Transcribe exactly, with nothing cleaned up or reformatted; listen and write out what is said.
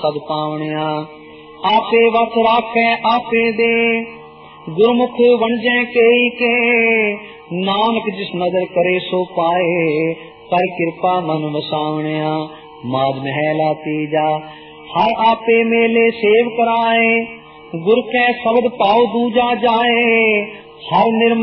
सद पावनिया। आपे वस राखे आपे दे, गुरमुख वंजे के के, नानक जिस नजर करे सो पाए, कर कृपा मन वसावनिया। माज महला तीजा हर आपे मेले सेव कराए, गुर कै शब्द पाओ दूजा जाए, हर निर्मल